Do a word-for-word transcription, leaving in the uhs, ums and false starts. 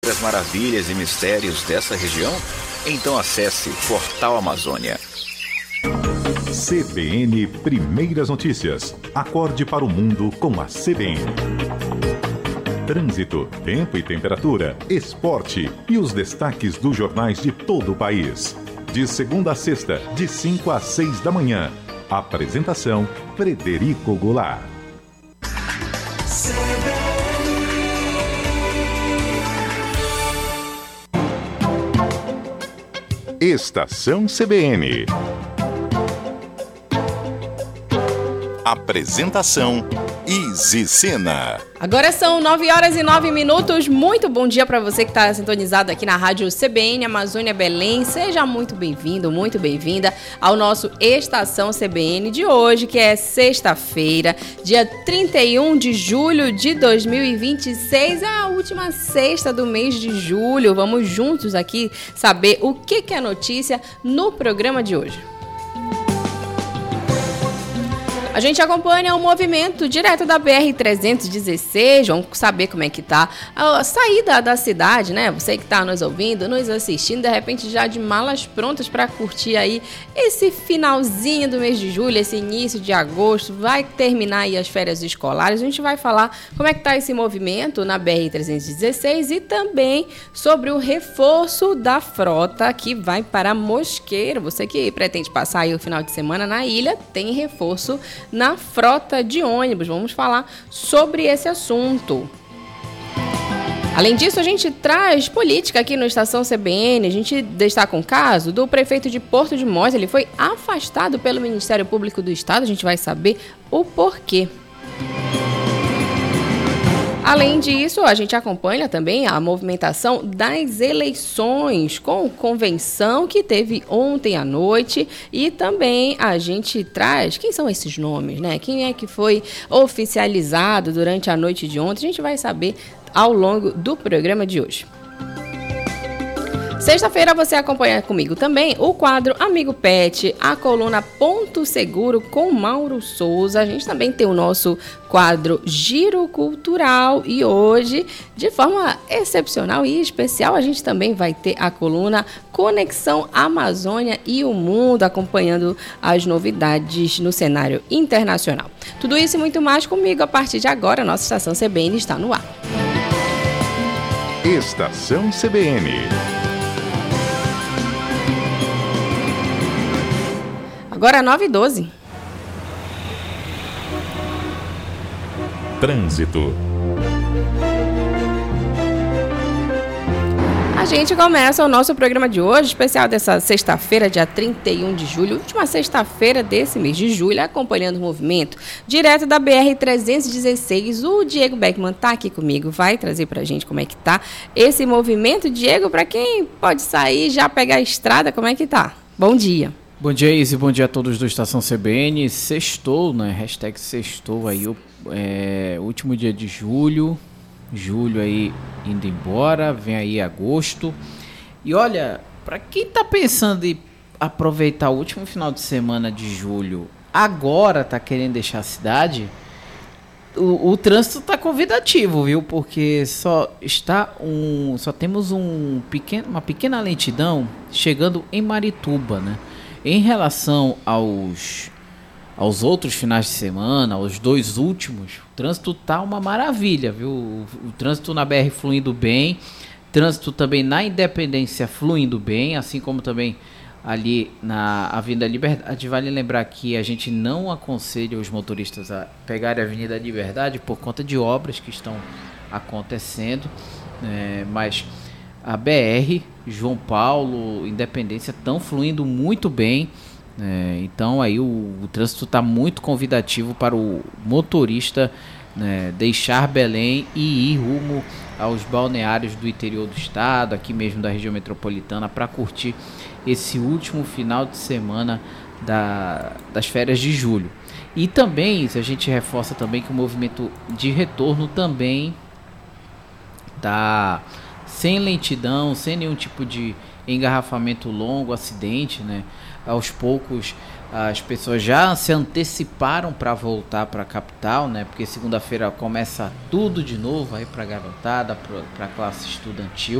As maravilhas e mistérios dessa região? Então acesse Portal Amazônia. C B N Primeiras Notícias. Acorde para o mundo com a C B N. Trânsito, tempo e temperatura, esporte e os destaques dos jornais de todo o país. De segunda a sexta, de cinco às seis da manhã. Apresentação: Frederico Goulart. Estação C B N. Apresentação: Izzy Sena. Agora são nove horas e nove minutos. Muito bom dia para você que está sintonizado aqui na rádio C B N Amazônia Belém. Seja muito bem-vindo, muito bem-vinda ao nosso Estação C B N de hoje, que é sexta-feira, dia trinta e um de julho de dois mil e vinte e seis. É a última sexta do mês de julho. Vamos juntos aqui saber o que que é notícia no programa de hoje. A gente acompanha o movimento direto da B R trezentos e dezesseis, vamos saber como é que tá a saída da cidade, né? Você que tá nos ouvindo, nos assistindo, de repente já de malas prontas para curtir aí esse finalzinho do mês de julho, esse início de agosto, vai terminar aí as férias escolares. A gente vai falar como é que tá esse movimento na B R trezentos e dezesseis e também sobre o reforço da frota que vai para Mosqueiro. Você que pretende passar aí o final de semana na ilha, tem reforço na frota de ônibus. Vamos falar sobre esse assunto. Além disso, a gente traz política aqui no Estação C B N. A gente destaca um caso do prefeito de Porto de Mós. Ele foi afastado pelo Ministério Público do Estado. A gente vai saber o porquê. Além disso, a gente acompanha também a movimentação das eleições com convenção que teve ontem à noite e também a gente traz quem são esses nomes, né? Quem é que foi oficializado durante a noite de ontem? A gente vai saber ao longo do programa de hoje. Sexta-feira você acompanha comigo também o quadro Amigo Pet, a coluna Ponto Seguro com Mauro Souza. A gente também tem o nosso quadro Giro Cultural e hoje, de forma excepcional e especial, a gente também vai ter a coluna Conexão Amazônia e o Mundo, acompanhando as novidades no cenário internacional. Tudo isso e muito mais comigo a partir de agora. Nossa Estação C B N está no ar. Estação C B N. Agora nove e doze. Trânsito. A gente começa o nosso programa de hoje, especial dessa sexta-feira, dia trinta e um de julho, última sexta-feira desse mês de julho, acompanhando o movimento direto da B R trezentos e dezesseis. O Diego Beckman está aqui comigo, vai trazer pra gente como é que tá esse movimento. Diego, para quem pode sair, já pegar a estrada, como é que tá? Bom dia. Bom dia, Izzy. Bom dia a todos do Estação C B N. Sextou, né? Hashtag sextou aí, o é, último dia de julho. Julho aí indo embora, vem aí agosto. E olha, para quem tá pensando em aproveitar o último final de semana de julho, agora tá querendo deixar a cidade, o, o trânsito tá convidativo, viu? Porque só está um, só temos um pequeno, uma pequena lentidão chegando em Marituba, né? Em relação aos, aos outros finais de semana, aos dois últimos, o trânsito tá uma maravilha, viu? O, o trânsito na B R fluindo bem, trânsito também na Independência fluindo bem, assim como também ali na Avenida Liberdade. Vale lembrar que a gente não aconselha os motoristas a pegarem a Avenida Liberdade por conta de obras que estão acontecendo, é, mas a B R, João Paulo, Independência estão fluindo muito bem, né? Então aí o, o trânsito está muito convidativo para o motorista, né, deixar Belém e ir rumo aos balneários do interior do estado, aqui mesmo da região metropolitana, para curtir esse último final de semana da, das férias de julho. E também, a gente reforça também que o movimento de retorno também está sem lentidão, sem nenhum tipo de engarrafamento longo, acidente, né? Aos poucos as pessoas já se anteciparam para voltar para a capital, né? Porque segunda-feira começa tudo de novo aí para a garotada, para a classe estudantil.